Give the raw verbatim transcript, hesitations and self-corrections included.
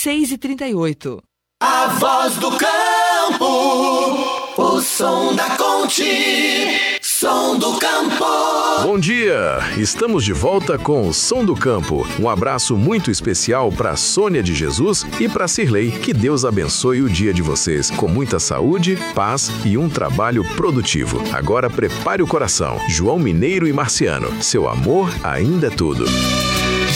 seis e trinta e oito. A voz do campo, o som da Conte, som do campo. Bom dia! Estamos de volta com o Som do Campo. Um abraço muito especial para Sônia de Jesus e para Cirlei. Que Deus abençoe o dia de vocês com muita saúde, paz e um trabalho produtivo. Agora prepare o coração. João Mineiro e Marciano, seu amor ainda é tudo.